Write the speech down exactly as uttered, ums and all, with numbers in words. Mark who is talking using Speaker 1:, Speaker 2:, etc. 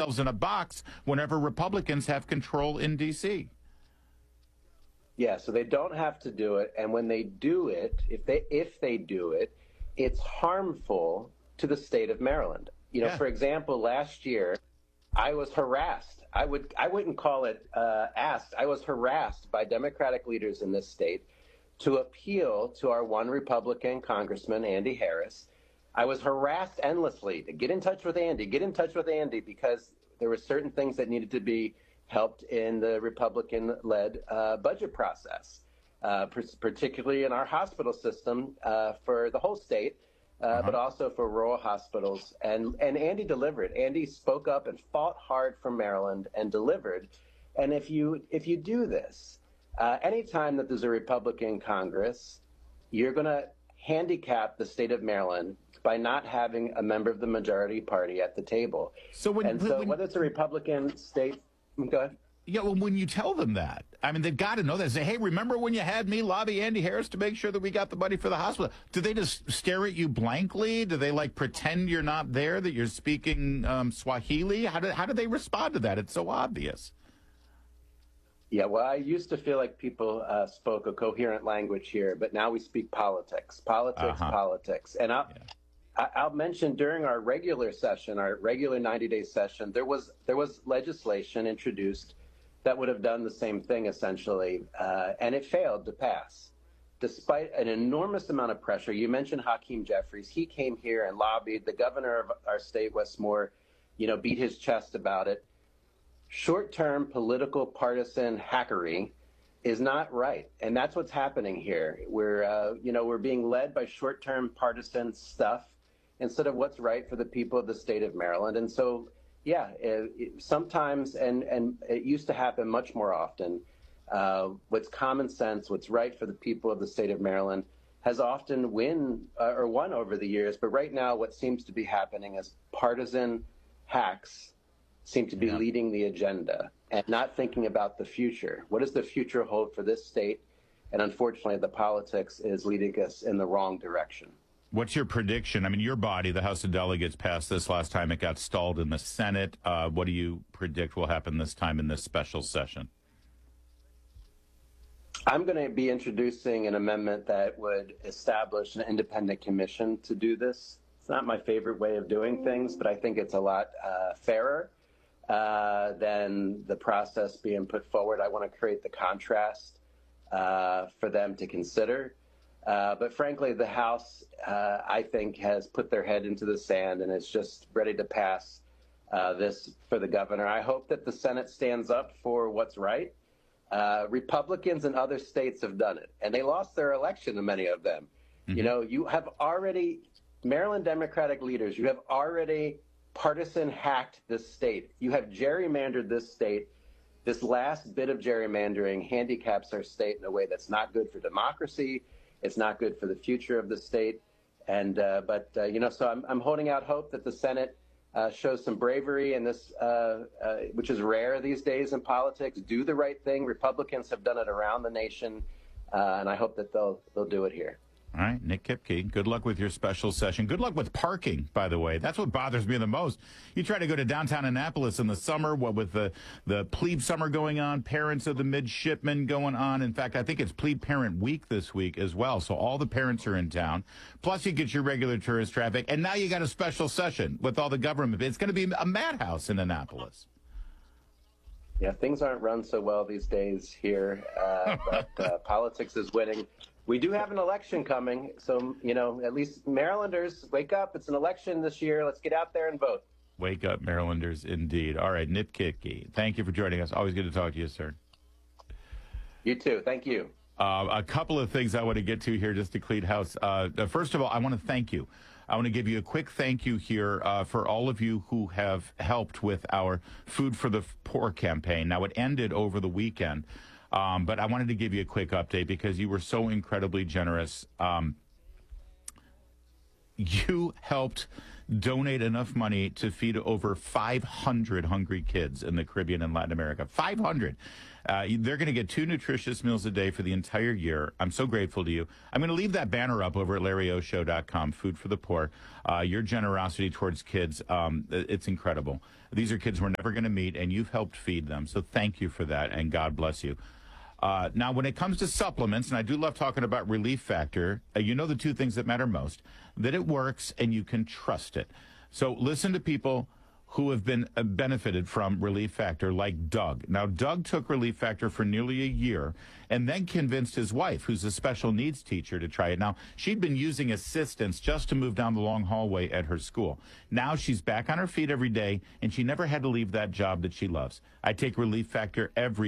Speaker 1: themselves in a box whenever Republicans have control in D C.
Speaker 2: Yeah, so they don't have to do it, and when they do it, if they if they do it, it's harmful to the state of Maryland. You know,
Speaker 1: Yeah.
Speaker 2: for example, last year, I was harassed. I would I wouldn't call it uh, asked. I was harassed by Democratic leaders in this state to appeal to our one Republican Congressman, Andy Harris. I was harassed endlessly to get in touch with Andy, get in touch with Andy, because there were certain things that needed to be helped in the Republican-led uh, budget process, uh, particularly in our hospital system uh, for the whole state. Uh, uh-huh. But also for rural hospitals. And, and Andy delivered. Andy spoke up and fought hard for Maryland and delivered. And if you if you do this, uh, anytime that there's a Republican Congress, you're going to handicap the state of Maryland by not having a member of the majority party at the table.
Speaker 1: So when,
Speaker 2: and so
Speaker 1: when,
Speaker 2: whether it's a Republican state, go ahead.
Speaker 1: Yeah, well, when you tell them that, I mean, they've got to know that. Say, hey, remember when you had me lobby Andy Harris to make sure that we got the money for the hospital? Do they just stare at you blankly? Do they, like, pretend you're not there, that you're speaking um, Swahili? How do, how do they respond to that? It's so obvious.
Speaker 2: Yeah, well, I used to feel like people uh, spoke a coherent language here, but now we speak politics, politics,
Speaker 1: uh-huh.
Speaker 2: politics. And I'll, yeah. I'll mention during our regular session, our regular ninety-day session, there was there was legislation introduced that would have done the same thing, essentially, uh, and it failed to pass, despite an enormous amount of pressure. You mentioned Hakeem Jeffries. He came here and lobbied. The governor of our state, Wes Moore, you know, beat his chest about it. Short-term political partisan hackery is not right, and that's what's happening here. We're, uh, you know, we're being led by short-term partisan stuff instead of what's right for the people of the state of Maryland, and so. Yeah, it, it, sometimes, and, and it used to happen much more often, uh, what's common sense, what's right for the people of the state of Maryland has often win uh, or won over the years. But right now, what seems to be happening is partisan hacks seem to be yeah. leading the agenda and not thinking about the future. What does the future hold for this state? And unfortunately, the politics is leading us in the wrong direction.
Speaker 1: What's your prediction? I mean, your body, the House of Delegates, passed this last time. It got stalled in the Senate. Uh, what do you predict will happen this time in this special session?
Speaker 2: I'm going to be introducing an amendment that would establish an independent commission to do this. It's not my favorite way of doing things, but I think it's a lot uh, fairer uh, than the process being put forward. I want to create the contrast uh, for them to consider. Uh, but frankly, the House, uh, I think, has put their head into the sand and is just ready to pass uh, this for the governor. I hope that the Senate stands up for what's right. Uh, Republicans in other states have done it, and they lost their election to many of them. Mm-hmm. You know, you have already, Maryland Democratic leaders, you have already partisan hacked this state. You have gerrymandered this state. This last bit of gerrymandering handicaps our state in a way that's not good for democracy. It's not good for the future of the state. And uh, but, uh, you know, so I'm, I'm holding out hope that the Senate uh, shows some bravery in this, uh, uh, which is rare these days in politics. Do the right thing. Republicans have done it around the nation. Uh, and I hope that they'll they'll do it here.
Speaker 1: All right, Nick Kipke, good luck with your special session. Good luck with parking, by the way. That's what bothers me the most. You try to go to downtown Annapolis in the summer, what with the, the plebe summer going on, parents of the midshipmen going on. In fact, I think it's plebe parent week this week as well. So all the parents are in town. Plus you get your regular tourist traffic. And now you got a special session with all the government. It's going to be a madhouse in Annapolis.
Speaker 2: Yeah, things aren't run so well these days here, uh, but uh, politics is winning. We do have an election coming, so, you know, at least Marylanders, wake up. It's an election this year. Let's get out there and vote.
Speaker 1: Wake up, Marylanders, indeed. All right, Nick Kipke, thank you for joining us. Always good to talk to you, sir.
Speaker 2: You too. Thank you.
Speaker 1: Uh, a couple of things I want to get to here just to clean house. Uh, first of all, I want to thank you. I want to give you a quick thank you here uh, for all of you who have helped with our Food for the Poor campaign. Now, it ended over the weekend. Um, but I wanted to give you a quick update because you were so incredibly generous. Um, you helped donate enough money to feed over five hundred hungry kids in the Caribbean and Latin America. five hundred. Uh, they're going to get two nutritious meals a day for the entire year. I'm so grateful to you. I'm going to leave that banner up over at larry o show dot com, Food for the Poor. Uh, your generosity towards kids, um, it's incredible. These are kids we're never going to meet, and you've helped feed them. So thank you for that, and God bless you. Uh, now, when it comes to supplements, and I do love talking about Relief Factor, uh, you know the two things that matter most, that it works and you can trust it. So listen to people who have been uh, benefited from Relief Factor, like Doug. Now, Doug took Relief Factor for nearly a year and then convinced his wife, who's a special needs teacher, to try it. Now, she'd been using assistance just to move down the long hallway at her school. Now she's back on her feet every day, and she never had to leave that job that she loves. I take Relief Factor every